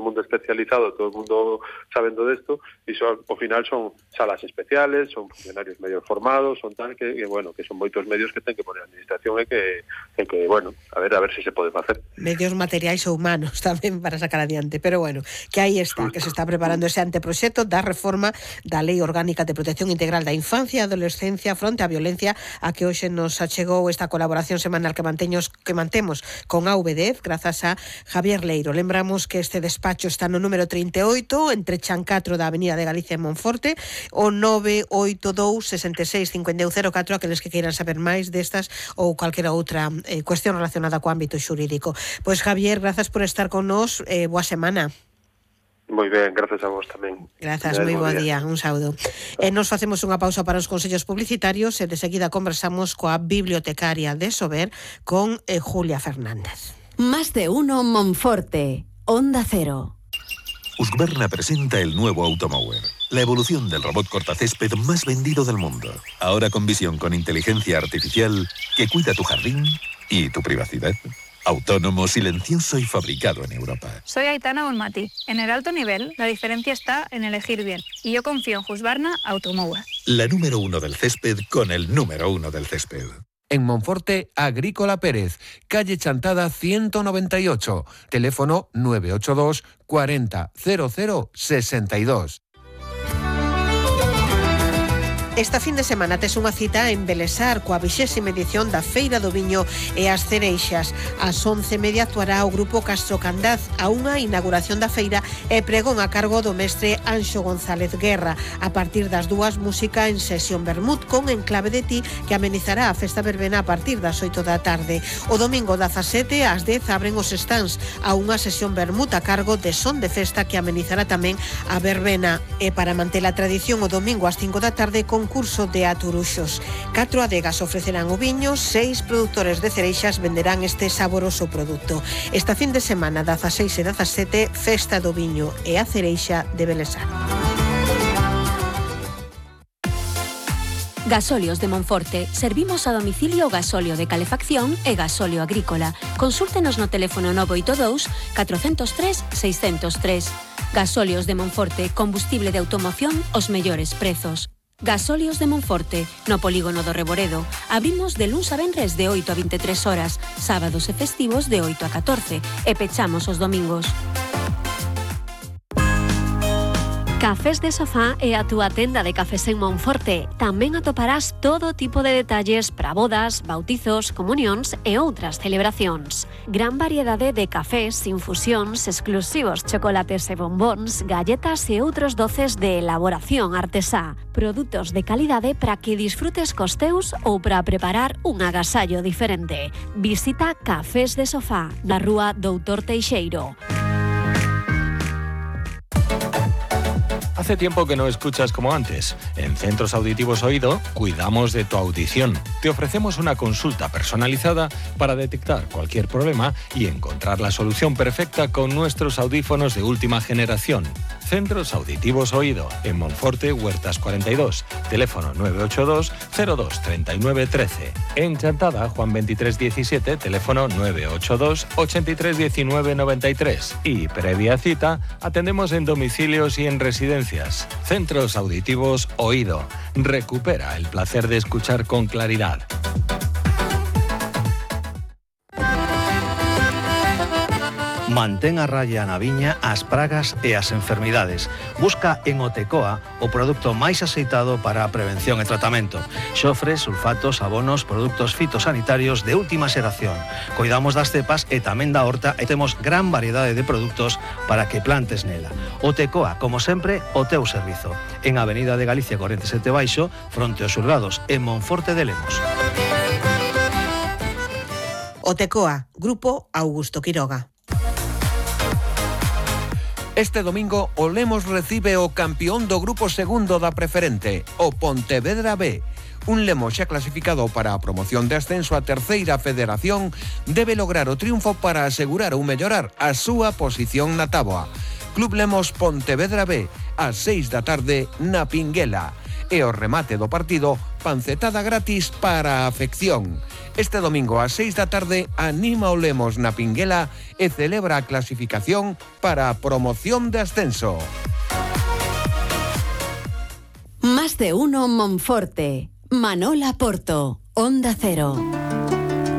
mundo especializado, todo el mundo sabendo desto, e ao final son salas especiales, son funcionarios medio formados, son tal que bueno, que son moitos medios que ten que poner a administración e que bueno, a ver se se pode facer. Medios materiais ou humanos tamén para sacar adiante, pero bueno, que aí está, que se está preparando ese anteproxecto da reforma da Lei Orgánica de Protección Integral da Infancia e Adolescencia fronte á violencia, a que hoxe nos achegou esta colaboración semanal que mantemos con AVDEF, grazas a Javier Leiro. Lembramos que este despacho está no número 38, entre Chan 4 da Avenida de Galicia en Monforte, o 982 66 5104, aqueles que queiran saber máis destas ou calquera outra cuestión relacionada co ámbito xurídico. Pois Javier, grazas por estar con nós, boa semana. Moi ben, gracias a vos tamén. Grazas, moi bo día, un saúdo. Nos facemos unha pausa para os consellos publicitarios e de seguida conversamos coa bibliotecaria de Sober con Julia Fernández. Más de uno Monforte, Onda Cero. Husqvarna presenta el nuevo Automower, la evolución del robot cortacésped más vendido del mundo. Ahora con visión con inteligencia artificial que cuida tu jardín y tu privacidad. Autónomo, silencioso y fabricado en Europa. Soy Aitana Bonmati. En el alto nivel, la diferencia está en elegir bien. Y yo confío en Husqvarna Automower. La número 1 del césped con el número 1 del césped. En Monforte, Agrícola Pérez, calle Chantada 198, teléfono 982 40 00 62. Esta fin de semana tes unha cita en Belesar coa 20ª edición da Feira do Viño e as Cereixas. Ás 11:30 actuará o grupo Castro Candaz a unha inauguración da feira e pregón a cargo do mestre Anxo González Guerra. A partir das 2, música en sesión vermut con Enclave de Ti, que amenizará a festa verbena a partir das 8 da tarde. O domingo 17 ás 10 abren os stands a unha sesión vermut a cargo de Son de Festa, que amenizará tamén a verbena. E para manter a tradición, o domingo ás 5 da tarde concurso de aturuxos. 4 adegas ofrecerán o viño, 6 produtores de cereixas venderán este saboroso produto. Esta fin de semana 16 e 17, Festa do Viño e a Cereixa de Belesar. Gasóleos de Monforte. Servimos a domicilio gasóleo de calefacción e gasóleo agrícola. Consúltenos no teléfono 982 403 603. Gasóleos de Monforte. Combustible de automoción aos mellores prezos. Gasóleos de Monforte, no polígono do Reboredo. Abrimos de luns a venres de 8 a 23 horas, sábados e festivos de 8 a 14 e pechamos os domingos. Cafés de Sofá é a túa tenda de cafés en Monforte. Tamén atoparás todo tipo de detalles para bodas, bautizos, comunións e outras celebracións. Gran variedade de cafés, infusións, exclusivos chocolates e bombóns, galletas e outros doces de elaboración artesá. Produtos de calidade para que disfrutes cos teus ou para preparar un agasallo diferente. Visita Cafés de Sofá, na rúa Doutor Teixeiro. Hace tiempo que no escuchas como antes. En Centros Auditivos Oído cuidamos de tu audición. Te ofrecemos una consulta personalizada para detectar cualquier problema y encontrar la solución perfecta con nuestros audífonos de última generación. Centros Auditivos Oído, en Monforte, Huertas 42, teléfono 982 02 39 13. En Chantada, Juan 23 17, teléfono 982 83 19 93. Y previa cita, atendemos en domicilios y en residencias. Centros Auditivos Oído. Recupera el placer de escuchar con claridad. Mantén a raya na viña as pragas e as enfermidades. Busca en Otecoa o produto máis aceitado para a prevención e tratamento. Xofre, sulfatos, abonos, produtos fitosanitarios de última xeración. Cuidamos das cepas e tamén da horta e temos gran variedade de produtos para que plantes nela. Otecoa, como sempre, o teu servizo. En Avenida de Galicia 47 Baixo, fronte aos Xulgados, en Monforte de Lemos. Otecoa, Grupo Augusto Quiroga. Este domingo o Lemos recibe o campeón do grupo segundo da preferente, o Pontevedra B. Un Lemos xa clasificado para a promoción de ascenso á terceira federación debe lograr o triunfo para asegurar ou mellorar a súa posición na táboa. Club Lemos Pontevedra B, ás 6 da tarde na Pinguela. E o remate do partido pancetada gratis para a afección. Este domingo ás 6 da tarde anima o Lemos na Pinguela e celebra a clasificación para a promoción de ascenso. Más de uno Monforte. Manola Porto, Onda Cero.